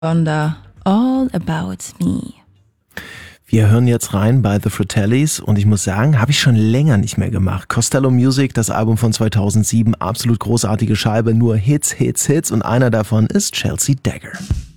Wonder, All About Me. Wir hören jetzt rein bei The Fratellis und ich muss sagen, habe ich schon länger nicht mehr gemacht. Costello Music, das Album von 2007, absolut großartige Scheibe, nur Hits, Hits, Hits und einer davon ist Chelsea Dagger.